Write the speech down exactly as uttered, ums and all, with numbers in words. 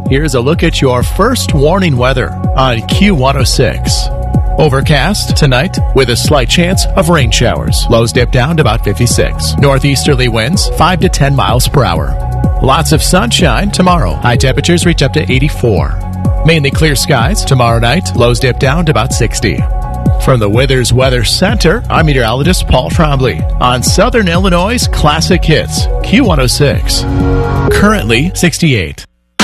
here's a look at your first warning weather on Q one oh six. Overcast tonight with a slight chance of rain showers. Lows dip down to about fifty-six. Northeasterly winds five to ten miles per hour. Lots of sunshine tomorrow. High temperatures reach up to eighty-four. Mainly clear skies tomorrow night. Lows dip down to about sixty. From the Withers Weather Center, I'm meteorologist Paul Trombley on Southern Illinois' Classic Hits, Q one oh six. Currently sixty-eight.